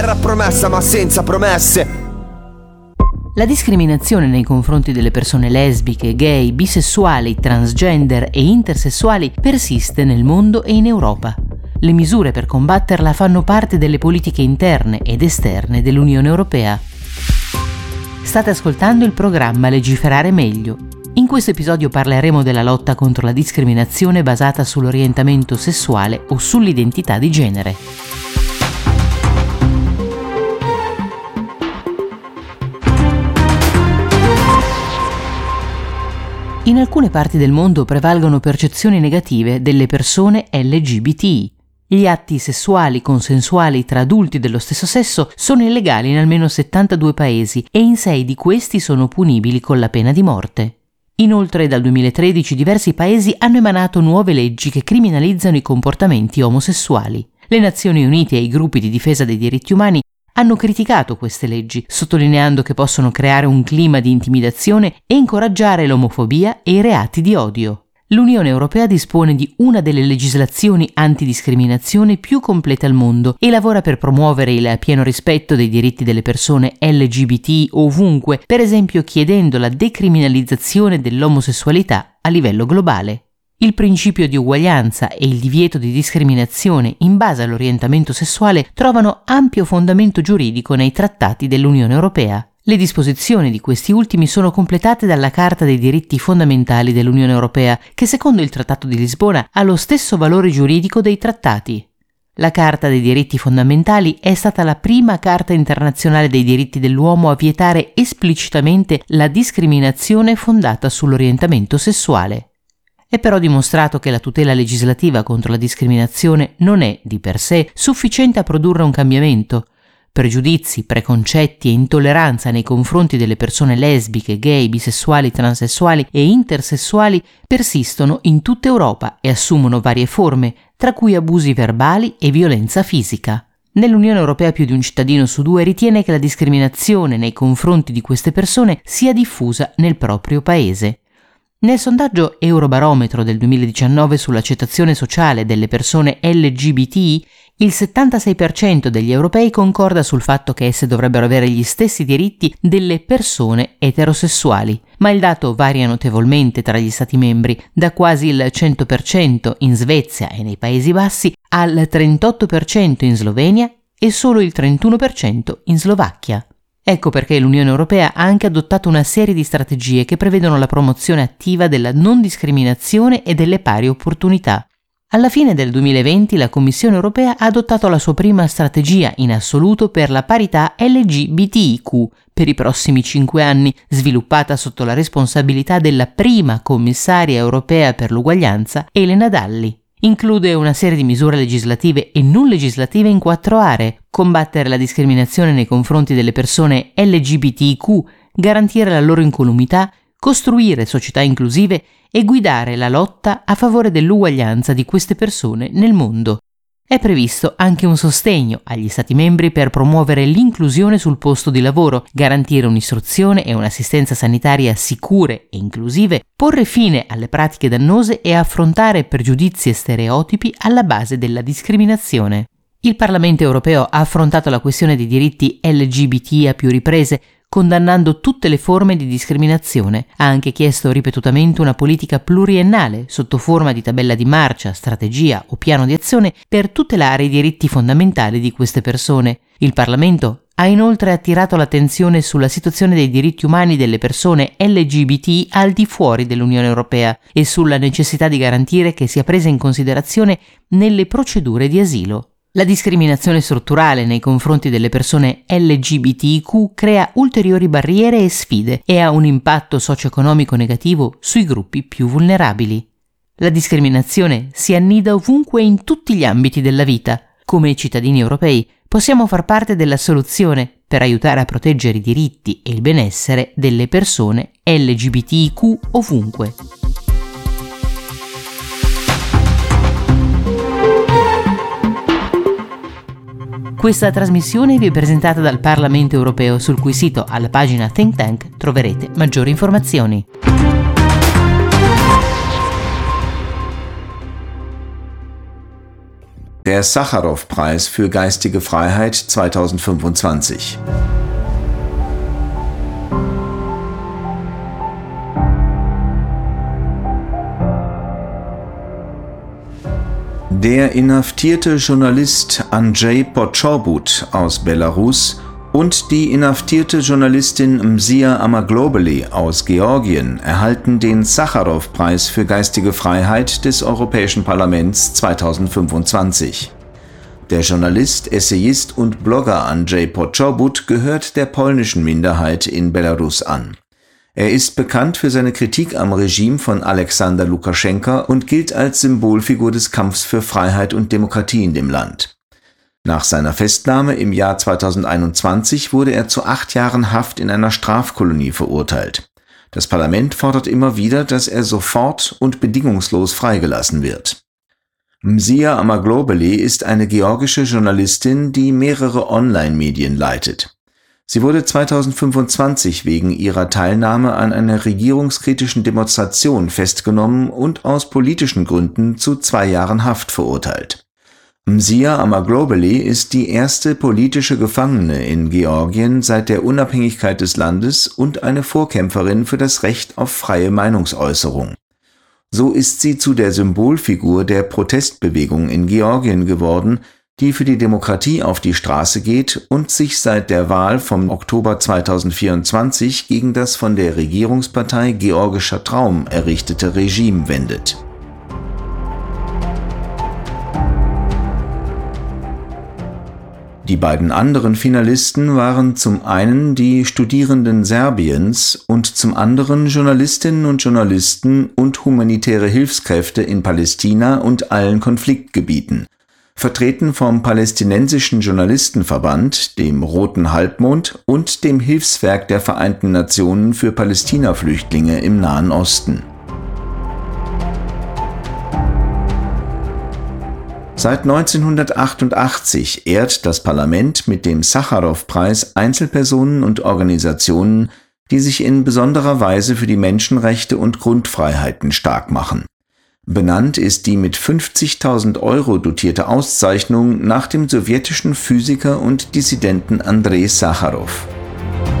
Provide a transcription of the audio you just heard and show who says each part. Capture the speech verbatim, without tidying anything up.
Speaker 1: Terra promessa ma senza promesse.
Speaker 2: La discriminazione nei confronti delle persone lesbiche, gay, bisessuali, transgender e intersessuali persiste nel mondo e in Europa. Le misure per combatterla fanno parte delle politiche interne ed esterne dell'Unione Europea. State ascoltando il programma Legiferare Meglio. In questo episodio parleremo della lotta contro la discriminazione basata sull'orientamento sessuale o sull'identità di genere. In alcune parti del mondo prevalgono percezioni negative delle persone L G B T I. Gli atti sessuali consensuali tra adulti dello stesso sesso sono illegali in almeno settantadue paesi e in sei di questi sono punibili con la pena di morte. Inoltre, dal duemilatredici diversi paesi hanno emanato nuove leggi che criminalizzano i comportamenti omosessuali. Le Nazioni Unite e i gruppi di difesa dei diritti umani hanno criticato queste leggi, sottolineando che possono creare un clima di intimidazione e incoraggiare l'omofobia e i reati di odio. L'Unione Europea dispone di una delle legislazioni antidiscriminazione più complete al mondo e lavora per promuovere il pieno rispetto dei diritti delle persone L G B T I ovunque, per esempio chiedendo la decriminalizzazione dell'omosessualità a livello globale. Il principio di uguaglianza e il divieto di discriminazione in base all'orientamento sessuale trovano ampio fondamento giuridico nei trattati dell'Unione Europea. Le disposizioni di questi ultimi sono completate dalla Carta dei diritti fondamentali dell'Unione Europea, che secondo il Trattato di Lisbona ha lo stesso valore giuridico dei trattati. La Carta dei diritti fondamentali è stata la prima Carta internazionale dei diritti dell'uomo a vietare esplicitamente la discriminazione fondata sull'orientamento sessuale. È però dimostrato che la tutela legislativa contro la discriminazione non è, di per sé, sufficiente a produrre un cambiamento. Pregiudizi, preconcetti e intolleranza nei confronti delle persone lesbiche, gay, bisessuali, transessuali e intersessuali persistono in tutta Europa e assumono varie forme, tra cui abusi verbali e violenza fisica. Nell'Unione Europea più di un cittadino su due ritiene che la discriminazione nei confronti di queste persone sia diffusa nel proprio paese. Nel sondaggio Eurobarometro del duemiladiciannove sull'accettazione sociale delle persone L G B T I, il settantasei per cento degli europei concorda sul fatto che esse dovrebbero avere gli stessi diritti delle persone eterosessuali, ma il dato varia notevolmente tra gli Stati membri, da quasi il cento per cento in Svezia e nei Paesi Bassi al trentotto per cento in Slovenia e solo il trentuno per cento in Slovacchia. Ecco perché l'Unione Europea ha anche adottato una serie di strategie che prevedono la promozione attiva della non discriminazione e delle pari opportunità. Alla fine del duemilaventi la Commissione Europea ha adottato la sua prima strategia in assoluto per la parità L G B T I Q per i prossimi cinque anni, sviluppata sotto la responsabilità della prima commissaria europea per l'uguaglianza, Elena Dalli. Include una serie di misure legislative e non legislative in quattro aree: combattere la discriminazione nei confronti delle persone L G B T I Q, garantire la loro incolumità, costruire società inclusive e guidare la lotta a favore dell'uguaglianza di queste persone nel mondo. È previsto anche un sostegno agli Stati membri per promuovere l'inclusione sul posto di lavoro, garantire un'istruzione e un'assistenza sanitaria sicure e inclusive, porre fine alle pratiche dannose e affrontare pregiudizi e stereotipi alla base della discriminazione. Il Parlamento europeo ha affrontato la questione dei diritti L G B T I a più riprese, condannando tutte le forme di discriminazione. Ha anche chiesto ripetutamente una politica pluriennale, sotto forma di tabella di marcia, strategia o piano di azione, per tutelare i diritti fondamentali di queste persone. Il Parlamento ha inoltre attirato l'attenzione sulla situazione dei diritti umani delle persone L G B T I al di fuori dell'Unione Europea e sulla necessità di garantire che sia presa in considerazione nelle procedure di asilo. La discriminazione strutturale nei confronti delle persone L G B T I Q crea ulteriori barriere e sfide e ha un impatto socio-economico negativo sui gruppi più vulnerabili. La discriminazione si annida ovunque in tutti gli ambiti della vita. Come cittadini europei possiamo far parte della soluzione per aiutare a proteggere i diritti e il benessere delle persone L G B T I Q ovunque. Questa trasmissione vi è presentata dal Parlamento Europeo, sul cui sito alla pagina Think Tank troverete maggiori informazioni.
Speaker 3: Der Sacharow-Preis für geistige Freiheit zweitausendfünfundzwanzig. Der inhaftierte Journalist Andrzej Poczobut aus Belarus und die inhaftierte Journalistin Mzia Amaglobeli aus Georgien erhalten den Sacharow-Preis für geistige Freiheit des Europäischen Parlaments zweitausendfünfundzwanzig. Der Journalist, Essayist und Blogger Andrzej Poczobut gehört der polnischen Minderheit in Belarus an. Er ist bekannt für seine Kritik am Regime von Alexander Lukaschenka und gilt als Symbolfigur des Kampfs für Freiheit und Demokratie in dem Land. Nach seiner Festnahme im Jahr zweitausendeinundzwanzig wurde er zu acht Jahren Haft in einer Strafkolonie verurteilt. Das Parlament fordert immer wieder, dass er sofort und bedingungslos freigelassen wird. Mzia Amaglobeli ist eine georgische Journalistin, die mehrere Online-Medien leitet. Sie wurde zweitausendfünfundzwanzig wegen ihrer Teilnahme an einer regierungskritischen Demonstration festgenommen und aus politischen Gründen zu zwei Jahren Haft verurteilt. Mzia Amaglobeli ist die erste politische Gefangene in Georgien seit der Unabhängigkeit des Landes und eine Vorkämpferin für das Recht auf freie Meinungsäußerung. So ist sie zu der Symbolfigur der Protestbewegung in Georgien geworden, die für die Demokratie auf die Straße geht und sich seit der Wahl vom Oktober zweitausendvierundzwanzig gegen das von der Regierungspartei Georgischer Traum errichtete Regime wendet. Die beiden anderen Finalisten waren zum einen die Studierenden Serbiens und zum anderen Journalistinnen und Journalisten und humanitäre Hilfskräfte in Palästina und allen Konfliktgebieten, vertreten vom Palästinensischen Journalistenverband, dem Roten Halbmond und dem Hilfswerk der Vereinten Nationen für Palästina-Flüchtlinge im Nahen Osten. Seit neunzehnhundertachtundachtzig ehrt das Parlament mit dem Sacharow-Preis Einzelpersonen und Organisationen, die sich in besonderer Weise für die Menschenrechte und Grundfreiheiten stark machen. Benannt ist die mit fünfzigtausend Euro dotierte Auszeichnung nach dem sowjetischen Physiker und Dissidenten Andrei Sacharow.